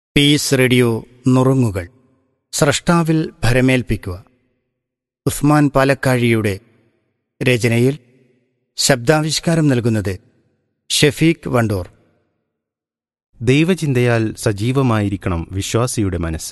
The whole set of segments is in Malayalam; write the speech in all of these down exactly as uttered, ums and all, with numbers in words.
പീസ് റേഡിയോ നുറുങ്ങുകൾ. സ്രഷ്ടാവിൽ ഭരമേൽപ്പിക്കുക. ഉസ്മാൻ പാലക്കാഴിയുടെ രചനയിൽ ശബ്ദാവിഷ്കാരം നൽകുന്നത് ഷഫീഖ് വണ്ടൂർ. ദൈവചിന്തയാൽ സജീവമായിരിക്കണം വിശ്വാസിയുടെ മനസ്സ്.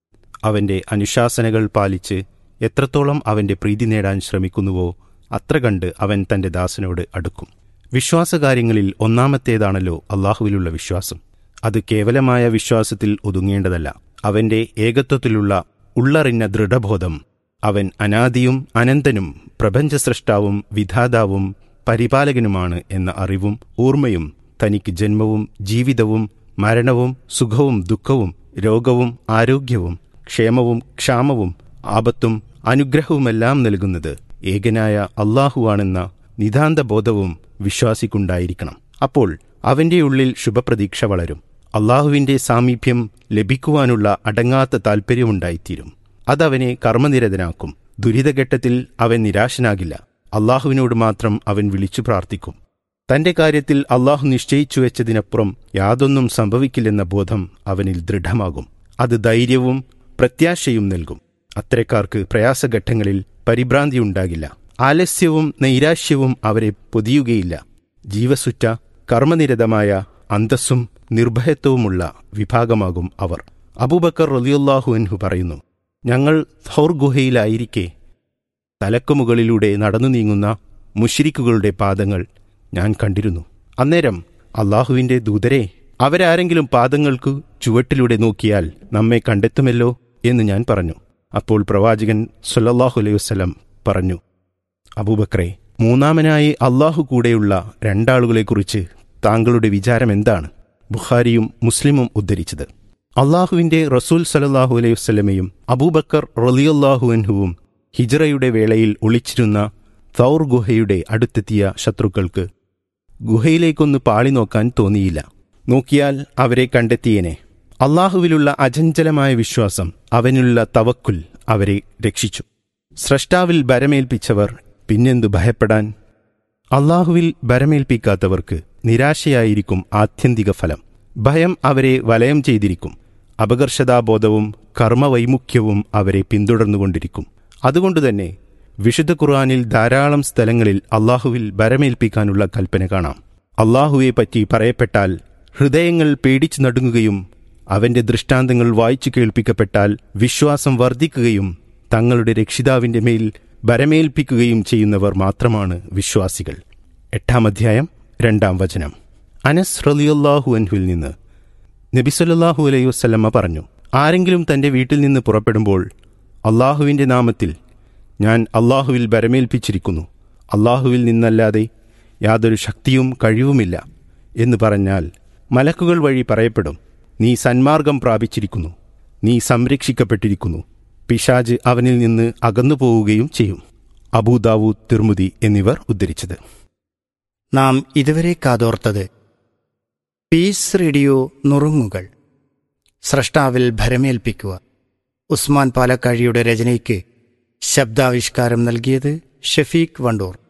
അവന്റെ അനുശാസനകൾ പാലിച്ച് എത്രത്തോളം അവന്റെ പ്രീതി നേടാൻ ശ്രമിക്കുന്നുവോ അത്ര കണ്ട് അവൻ തന്റെ ദാസനോട് അടുക്കും. വിശ്വാസകാര്യങ്ങളിൽ ഒന്നാമത്തേതാണല്ലോ അള്ളാഹുവിലുള്ള വിശ്വാസം. അത് കേവലമായ വിശ്വാസത്തിൽ ഒതുങ്ങേണ്ടതല്ല. അവന്റെ ഏകത്വത്തിലുള്ള ഉള്ളറിഞ്ഞ ദൃഢബോധം, അവൻ അനാദിയും അനന്തനും പ്രപഞ്ചസ്രഷ്ടാവും വിധാതാവും പരിപാലകനുമാണ് എന്ന അറിവും ഓർമ്മയും തനിക്ക് ജന്മവും ജീവിതവും മരണവും സുഖവും ദുഃഖവും രോഗവും ആരോഗ്യവും ക്ഷേമവും ക്ഷാമവും ആപത്തും അനുഗ്രഹവുമെല്ലാം നൽകുന്നത് ഏകനായ അള്ളാഹുവാണെന്ന നിതാന്തബോധവും വിശ്വാസിക്കുണ്ടായിരിക്കണം. അപ്പോൾ അവന്റെ ഉള്ളിൽ ശുഭപ്രതീക്ഷ വളരും. അള്ളാഹുവിന്റെ സാമീപ്യം ലഭിക്കുവാനുള്ള അടങ്ങാത്ത താൽപ്പര്യമുണ്ടായിത്തീരും. അതവനെ കർമ്മനിരതനാക്കും. ദുരിതഘട്ടത്തിൽ അവൻ നിരാശനാകില്ല. അള്ളാഹുവിനോട് മാത്രം അവൻ വിളിച്ചു പ്രാർത്ഥിക്കും. തന്റെ കാര്യത്തിൽ അള്ളാഹു നിശ്ചയിച്ചു വെച്ചതിനപ്പുറം യാതൊന്നും സംഭവിക്കില്ലെന്ന ബോധം അവനിൽ ദൃഢമാകും. അത് ധൈര്യവും പ്രത്യാശയും നൽകും. അത്തരക്കാർക്ക് പ്രയാസഘട്ടങ്ങളിൽ പരിഭ്രാന്തിയുണ്ടാകില്ല. ആലസ്യവും നൈരാശ്യവും അവരെ പൊതിയുകയില്ല. ജീവസുറ്റ കർമ്മനിരതമായ അന്തസ്സും നിർഭയത്വവുമുള്ള വിഭാഗമാകും അവർ. അബൂബക്കർ റളിയല്ലാഹു അൻഹു പറയുന്നു, ഞങ്ങൾ ഥൗർ ഗുഹയിലായിരിക്കെ തലക്കുമുകളിലൂടെ നടന്നു നീങ്ങുന്ന മുശ്രിക്കുകളുടെ പാദങ്ങൾ ഞാൻ കണ്ടിരുന്നു. അന്നേരം അള്ളാഹുവിന്റെ ദൂതരെ, അവരാരെങ്കിലും പാദങ്ങൾക്കു ചുവട്ടിലൂടെ നോക്കിയാൽ നമ്മെ കണ്ടെത്തുമല്ലോ എന്ന് ഞാൻ പറഞ്ഞു. അപ്പോൾ പ്രവാചകൻ സ്വല്ലല്ലാഹു അലൈഹി വസല്ലം പറഞ്ഞു, അബൂബക്കറെ, മൂന്നാമനായി അള്ളാഹു കൂടെയുള്ള രണ്ടാളുകളെക്കുറിച്ച് താങ്കളുടെ വിചാരം എന്താണ്? ബുഖാരിയും മുസ്ലിമും ഉദ്ധരിച്ചത്. അള്ളാഹുവിന്റെ റസൂൽ സല്ലല്ലാഹു അലൈഹി വസല്ലമയും അബൂബക്കർ റളിയല്ലാഹു അൻഹുവും ഹിജ്റയുടെ വേളയിൽ ഒളിച്ചിരുന്ന തൗർ ഗുഹയുടെ അടുത്തെത്തിയ ശത്രുക്കൾക്ക് ഗുഹയിലേക്കൊന്ന് പാളി നോക്കാൻ തോന്നിയില്ല. നോക്കിയാൽ അവരെ കണ്ടെത്തിയേനെ. അള്ളാഹുവിലുള്ള അചഞ്ചലമായ വിശ്വാസം, അവനുള്ള തവക്കുൽ അവരെ രക്ഷിച്ചു. സ്രഷ്ടാവിൽ ഭരമേൽപ്പിച്ചവർ പിന്നെന്തു ഭയപ്പെടാൻ? അള്ളാഹുവിൽ ഭരമേൽപ്പിക്കാത്തവർക്ക് നിരാശയായിരിക്കും ആത്യന്തിക ഫലം. ഭയം അവരെ വലയം ചെയ്തിരിക്കും. അപകർഷതാബോധവും കർമ്മവൈമുഖ്യവും അവരെ പിന്തുടർന്നുകൊണ്ടിരിക്കും. അതുകൊണ്ടുതന്നെ വിശുദ്ധ ഖുർആനിൽ ധാരാളം സ്ഥലങ്ങളിൽ അള്ളാഹുവിൽ ഭരമേൽപ്പിക്കാനുള്ള കൽപ്പന കാണാം. അള്ളാഹുവെ പറ്റി പറയപ്പെട്ടാൽ ഹൃദയങ്ങൾ പേടിച്ചു നടുങ്ങുകയും അവന്റെ ദൃഷ്ടാന്തങ്ങൾ വായിച്ചു കേൾപ്പിക്കപ്പെട്ടാൽ വിശ്വാസം വർദ്ധിക്കുകയും തങ്ങളുടെ രക്ഷിതാവിന്റെ മേൽ ഭരമേൽപ്പിക്കുകയും ചെയ്യുന്നവർ മാത്രമാണ് വിശ്വാസികൾ. എട്ടാം അധ്യായം രണ്ടാം വചനം. അനസ് റളിയല്ലാഹു അൻഹുവിൽ നിന്ന് നബി സല്ലല്ലാഹു അലൈഹി വസല്ലമ പറഞ്ഞു, ആരെങ്കിലും തന്റെ വീട്ടിൽ നിന്ന് പുറപ്പെടുമ്പോൾ അള്ളാഹുവിന്റെ നാമത്തിൽ ഞാൻ അള്ളാഹുവിൽ ഭരമേൽപ്പിച്ചിരിക്കുന്നു, അള്ളാഹുവിൽ നിന്നല്ലാതെ യാതൊരു ശക്തിയും കഴിവുമില്ല എന്ന് പറഞ്ഞാൽ മലക്കുകൾ വഴി പറയപ്പെടും, നീ സന്മാർഗം പ്രാപിച്ചിരിക്കുന്നു, നീ സംരക്ഷിക്കപ്പെട്ടിരിക്കുന്നു. പിശാജ് അവനിൽ നിന്ന് അകന്നു പോവുകയും ചെയ്യും. അബൂദാവൂദ്, തിർമുദി എന്നിവർ ഉദ്ധരിച്ചത്. നാം ഇതുവരെ കാതോർത്തത് പീസ് റേഡിയോ നുറുങ്ങുകൾ. സ്രഷ്ടാവിൽ ഭരമേൽപ്പിക്കുക. ഉസ്മാൻ പാലക്കാഴിയുടെ രചനയ്ക്ക് ശബ്ദാവിഷ്കാരം നൽകിയത് ഷഫീഖ് വണ്ടൂർ.